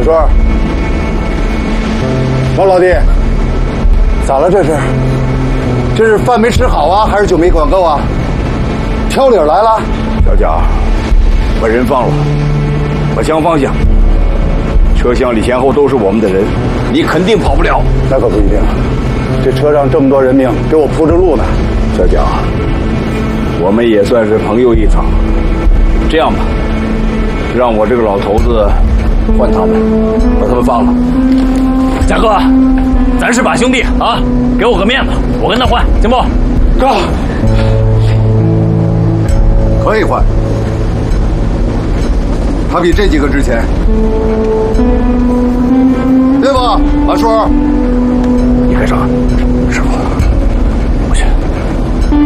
小叔，王老弟，咋了这是？这是饭没吃好啊，还是酒没管够啊？挑理来了。 小贾，把人放了，把枪放下。车厢里前后都是我们的人，你肯定跑不了。 那可不一定，这车上这么多人命，给我铺着路呢。 小贾，我们也算是朋友一场。这样吧，让我这个老头子换他们，把他们放了。 贾哥，咱是把兄弟啊，给我个面子，我跟他换，行不？ 哥，可以换，他比这几个值钱，对吧，马叔？ 你干啥？